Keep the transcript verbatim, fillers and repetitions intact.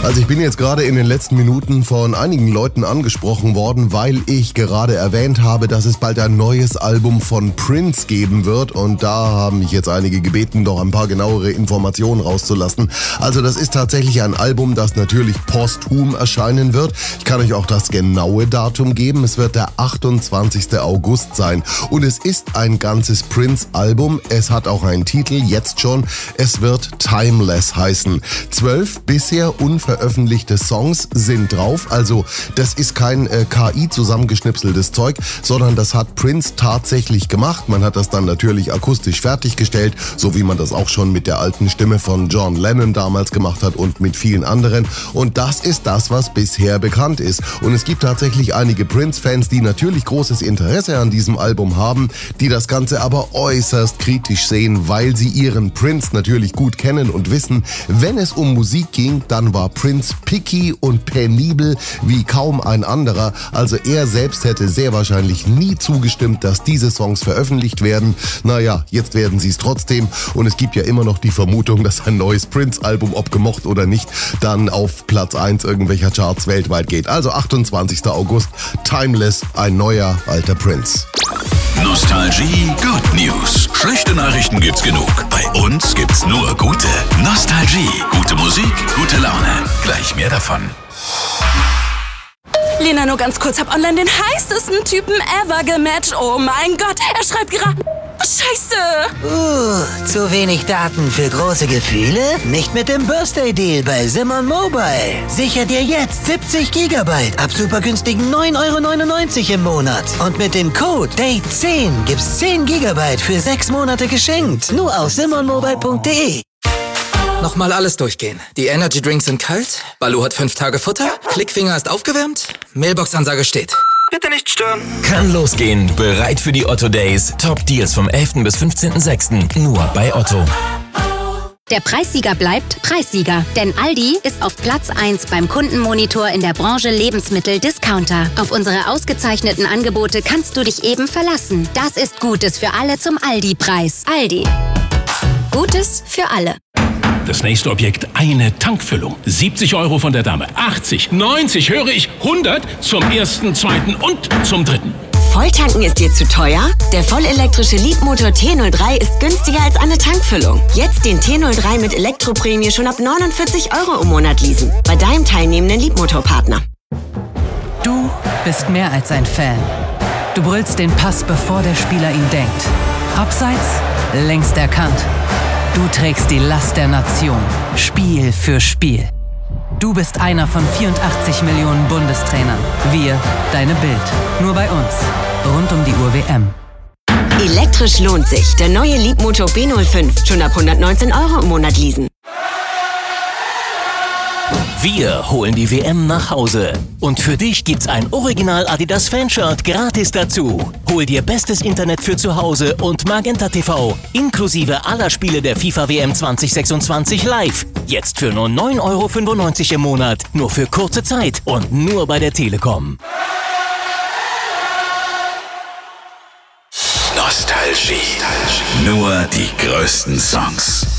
Also ich bin jetzt gerade in den letzten Minuten von einigen Leuten angesprochen worden, weil ich gerade erwähnt habe, dass es bald ein neues Album von Prince geben wird, und da haben mich jetzt einige gebeten, doch ein paar genauere Informationen rauszulassen. Also das ist tatsächlich ein Album, das natürlich posthum erscheinen wird. Ich kann euch auch das genaue Datum geben. Es wird der achtundzwanzigste August sein, und es ist ein ganzes Prince-Album. Es hat auch einen Titel, jetzt schon. Es wird Timeless heißen. Zwölf bisher unveröffentlichte Songs sind drauf. Also das ist kein äh, K I zusammengeschnipseltes Zeug, sondern das hat Prince tatsächlich gemacht. Man hat das dann natürlich akustisch fertiggestellt, so wie man das auch schon mit der alten Stimme von John Lennon damals gemacht hat und mit vielen anderen. Und das ist das, was bisher bekannt ist. Und es gibt tatsächlich einige Prince-Fans, die natürlich großes Interesse an diesem Album haben, die das Ganze aber äußerst kritisch sehen, weil sie ihren Prince natürlich gut kennen und wissen, wenn es um Musik ging, dann war Prince picky und penibel wie kaum ein anderer. Also er selbst hätte sehr wahrscheinlich nie zugestimmt, dass diese Songs veröffentlicht werden. Naja, jetzt werden sie es trotzdem, und es gibt ja immer noch die Vermutung, dass ein neues Prince-Album, ob gemocht oder nicht, dann auf Platz eins irgendwelcher Charts weltweit geht. Also achtundzwanzigster August, Timeless, ein neuer alter Prince. Nostalgie Good News. Schlechte Nachrichten gibt's genug. Bei uns gibt's nur gute. Nostalgie. Gute Musik, gute Laune. Gleich mehr davon. Lena, nur ganz kurz, hab online den heißesten Typen ever gematcht. Oh mein Gott, er schreibt gerade... Scheiße! Uh, zu wenig Daten für große Gefühle? Nicht mit dem Birthday-Deal bei Simon Mobile. Sicher dir jetzt siebzig Gigabyte ab super günstigen neun Euro neunundneunzig im Monat. Und mit dem Code Date zehn gibt's zehn Gigabyte für sechs Monate geschenkt. Nur auf simon mobile punkt de. Nochmal alles durchgehen. Die Energy Drinks sind kalt, Baloo hat fünf Tage Futter, Klickfinger ist aufgewärmt, Mailbox-Ansage steht. Bitte nicht stören. Kann losgehen. Bereit für die Otto Days. Top Deals vom elften bis fünfzehnten sechsten Nur bei Otto. Der Preissieger bleibt Preissieger, denn Aldi ist auf Platz eins beim Kundenmonitor in der Branche Lebensmittel-Discounter. Auf unsere ausgezeichneten Angebote kannst du dich eben verlassen. Das ist Gutes für alle zum Aldi-Preis. Aldi. Gutes für alle. Das nächste Objekt, eine Tankfüllung. siebzig Euro von der Dame, achtzig, neunzig, höre ich, hundert zum ersten, zweiten und zum dritten. Volltanken ist dir zu teuer? Der vollelektrische Leapmotor T null drei ist günstiger als eine Tankfüllung. Jetzt den T null drei mit Elektroprämie schon ab neunundvierzig Euro im Monat leasen. Bei deinem teilnehmenden Leapmotor-Partner. Du bist mehr als ein Fan. Du brüllst den Pass, bevor der Spieler ihn denkt. Abseits, längst erkannt. Du trägst die Last der Nation, Spiel für Spiel. Du bist einer von vierundachtzig Millionen Bundestrainern. Wir, deine Bild. Nur bei uns. Rund um die Uhr W M. Elektrisch lohnt sich. Der neue Leapmotor B null fünf. Schon ab hundertneunzehn Euro im Monat leasen. Wir holen die W M nach Hause. Und für dich gibt's ein Original Adidas Fanshirt gratis dazu. Hol dir bestes Internet für zu Hause und Magenta T V inklusive aller Spiele der FIFA W M zwanzig sechsundzwanzig live. Jetzt für nur neun Euro fünfundneunzig im Monat. Nur für kurze Zeit und nur bei der Telekom. Nostalgie. Nur die größten Songs.